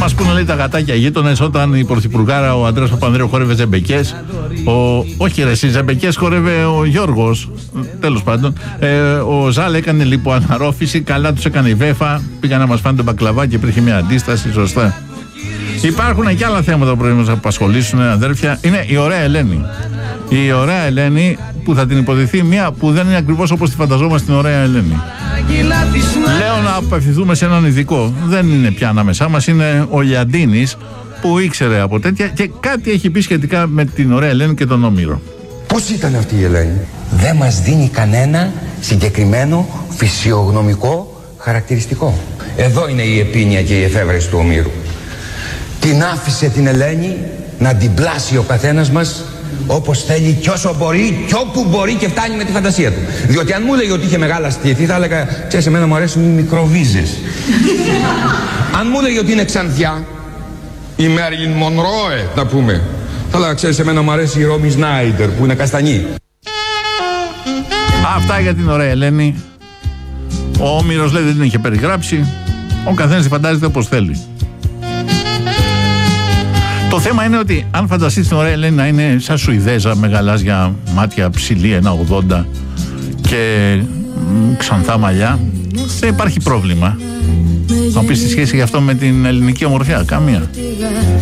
μας πούνε, λέει, τα γατάκια γείτονες όταν η πρωθυπουργάρα ο Αντρέας Παπανδρέου χόρευε ζεμπεκές. Όχι ρε, εσύ ζεμπεκές χόρευε ο Γιώργος. Τέλος πάντων. Ο Ζάλ έκανε λιποαναρρόφηση. Καλά τους έκανε η Βέφα. Πήγαν να μας φάνε τον μπακλαβά και υπήρχε μια αντίσταση. Σωστά. Υπάρχουν και άλλα θέματα που πρέπει να μας απασχολήσουν, αδέρφια. Είναι η ωραία Ελένη. Η ωραία Ελένη που θα την υποδηθεί μια που δεν είναι ακριβώς όπως τη φανταζόμαστε την ωραία Ελένη. Λέω να απευθυνθούμε σε έναν ειδικό. Δεν είναι πια ανάμεσά μας, είναι ο Λιαντίνης που ήξερε από τέτοια και κάτι έχει πει σχετικά με την ωραία Ελένη και τον Όμηρο. Πώς ήταν αυτή η Ελένη? Δεν μας δίνει κανένα συγκεκριμένο φυσιογνωμικό χαρακτηριστικό. Εδώ είναι η επίνοια και η εφεύρεση του Ομήρου. Την άφησε την Ελένη να την πλάσει ο καθένας μας όπως θέλει και όσο μπορεί και όπου μπορεί και φτάνει με τη φαντασία του. Διότι αν μου έλεγε ότι είχε μεγάλα στήθη θα έλεγα, ξέρεις, εμένα μου αρέσουν οι μικροβίζες. Αν μου έλεγε ότι είναι ξανθιά, η Μέριλιν Μονρόε να πούμε, θα έλεγα, ξέρεις, εμένα μου αρέσει η Ρόμι Σνάιντερ που είναι καστανή. Αυτά για την ωραία Ελένη. Ο Όμηρος λέει δεν την είχε περιγράψει. Ο καθένας τη φαντάζεται όπως θέλει. Το θέμα είναι ότι αν φανταστείς την ωραία Ελένη να είναι σαν Σουηδέζα με γαλάζια μάτια, ψηλή 1,80 και ξανθά μαλλιά, δεν υπάρχει πρόβλημα. Να πεις τη σχέση γι' αυτό με την ελληνική ομορφιά, καμία.